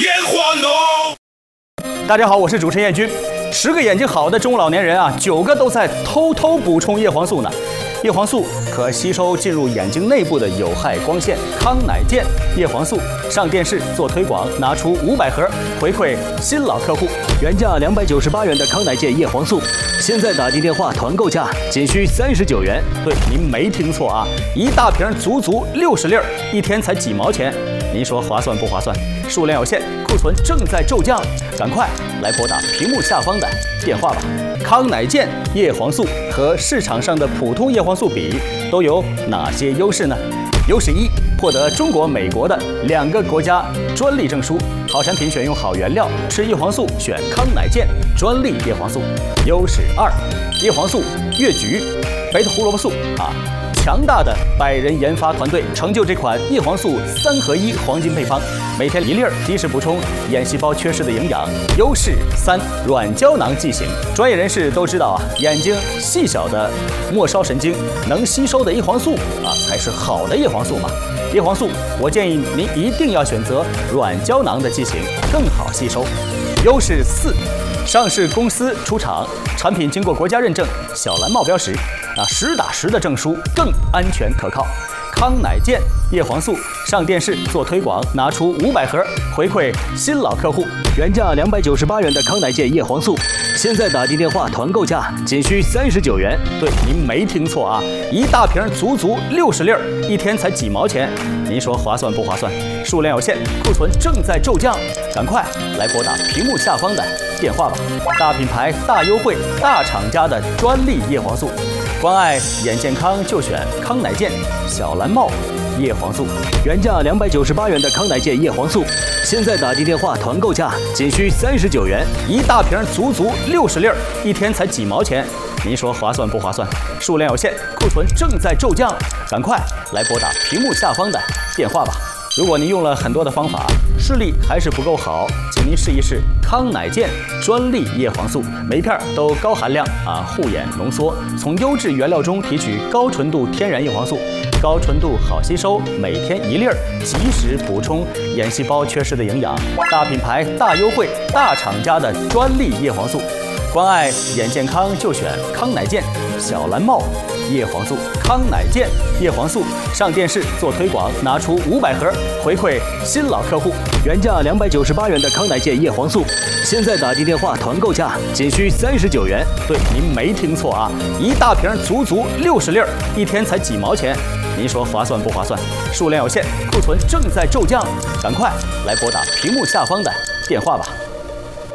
眼花浓。 大家好，我是主持人彦军。10个眼睛好的中老年人啊，9个都在偷偷补充叶黄素呢。叶黄素可吸收进入眼睛内部的有害光线。康乃健叶黄素上电视做推广，拿出500盒回馈新老客户。 原价298元的康乃健叶黄素，现在打进电话团购价仅需39元。 对，您没听错啊，一大瓶足足60粒，一天才几毛钱。您说划算不划算？数量有限，库存正在骤降，赶快来拨打屏幕下方的电话吧。康乃健叶黄素和市场上的普通叶黄素比，都有哪些优势呢？优势1，获得中国、美国的2个国家专利证书。好产品选用好原料，吃叶黄素选康乃健专利叶黄素。优势2，叶黄素、越橘、贝塔胡萝卜素啊。强大的100人研发团队成就这款叶黄素3合1黄金配方，每天1粒，及时补充眼细胞缺失的营养。优势3，软胶囊剂型。专业人士都知道啊，眼睛细小的末梢神经能吸收的叶黄素啊，才是好的叶黄素嘛。叶黄素，我建议您一定要选择软胶囊的剂型，更好吸收。优势4，上市公司出厂，产品经过国家认证，小蓝帽标识。实打实的证书，更安全可靠。康乃健叶黄素上电视做推广，拿出500盒回馈新老客户。 原价298元的康乃健叶黄素，现在打进电话团购价仅需39元。 对，您没听错啊，一大瓶足足60粒，一天才几毛钱。您说划算不划算？数量有限，库存正在骤降，赶快来拨打屏幕下方的电话吧。大品牌、大优惠、大厂家的专利叶黄素。关爱眼健康就选康乃健小蓝帽叶黄素。 原价298元的康乃健叶黄素，现在打进电话团购价仅需39元。 一大瓶足足60粒，一天才几毛钱。您说划算不划算？数量有限，库存正在骤降，赶快来拨打屏幕下方的电话吧。如果您用了很多的方法，视力还是不够好，请您试一试康乃健专利叶黄素，每片都高含量护眼浓缩，从优质原料中提取高纯度天然叶黄素，高纯度好吸收，每天1粒，及时补充眼细胞缺失的营养。大品牌、大优惠、大厂家的专利叶黄素。关爱眼健康就选康乃健小蓝帽叶黄素。康乃健叶黄素上电视做推广，拿出500盒回馈新老客户。 原价298元的康乃健叶黄素，现在打进电话团购价仅需39元。 对，您没听错啊，一大瓶足足60粒，一天才几毛钱。您说划算不划算？数量有限，库存正在骤降，赶快来拨打屏幕下方的电话吧。